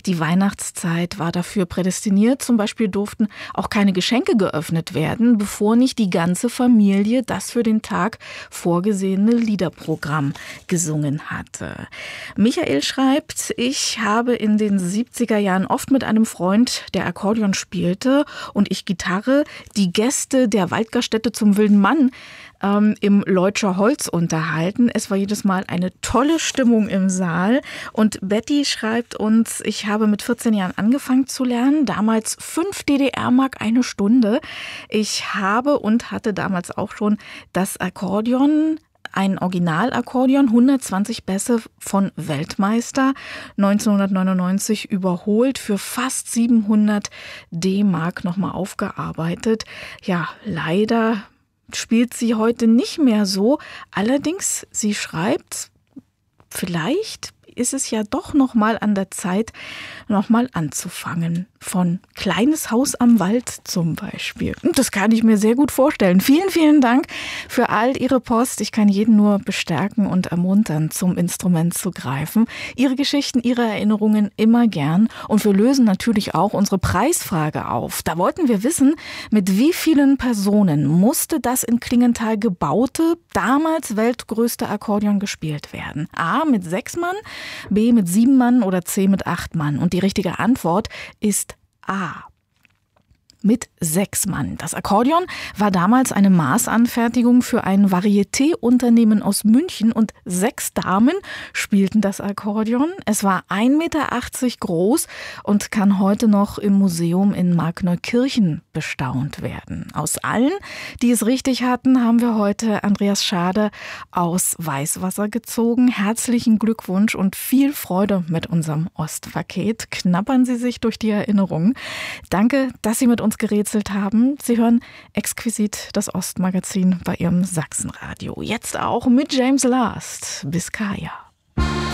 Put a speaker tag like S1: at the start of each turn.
S1: Die Weihnachtszeit war dafür prädestiniert. Zum Beispiel durften auch keine Geschenke geöffnet werden, bevor nicht die ganze Familie das für den Tag vorgesehene Liederprogramm gesungen hatte. Michael schreibt, ich habe in den 70er Jahren oft mit einem Freund, der Akkordeon spielte, und ich Gitarre, die Gäste der Waldgaststätte zum Wilden Mann im Leutscher Holz unterhalten. Es war jedes Mal eine tolle Stimmung im Saal. Und Betty schreibt uns, ich habe mit 14 Jahren angefangen zu lernen, damals 5 DDR-Mark eine Stunde. Ich habe und hatte damals auch schon das Akkordeon, ein Originalakkordeon, 120 Bässe von Weltmeister, 1999 überholt, für fast 700 D-Mark nochmal aufgearbeitet. Ja, leider spielt sie heute nicht mehr so. Allerdings, sie schreibt, vielleicht ist es ja doch noch mal an der Zeit, noch mal anzufangen. Von Kleines Haus am Wald zum Beispiel. Und das kann ich mir sehr gut vorstellen. Vielen, vielen Dank für all Ihre Post. Ich kann jeden nur bestärken und ermuntern, zum Instrument zu greifen. Ihre Geschichten, Ihre Erinnerungen immer gern. Und wir lösen natürlich auch unsere Preisfrage auf. Da wollten wir wissen, mit wie vielen Personen musste das in Klingenthal gebaute, damals weltgrößte Akkordeon gespielt werden? A, mit 6 Mann, B, mit 7 Mann oder C, mit 8 Mann? Und die richtige Antwort ist A. Mit 6 Mann. Das Akkordeon war damals eine Maßanfertigung für ein Varieté-Unternehmen aus München und 6 Damen spielten das Akkordeon. Es war 1,80 Meter groß und kann heute noch im Museum in Markneukirchen bestaunt werden. Aus allen, die es richtig hatten, haben wir heute Andreas Schade aus Weißwasser gezogen. Herzlichen Glückwunsch und viel Freude mit unserem Ostpaket. Knabbern Sie sich durch die Erinnerungen. Danke, dass Sie mit uns gerätselt haben. Sie hören exquisit das Ostmagazin bei Ihrem Sachsenradio. Jetzt auch mit James Last. Biscaya.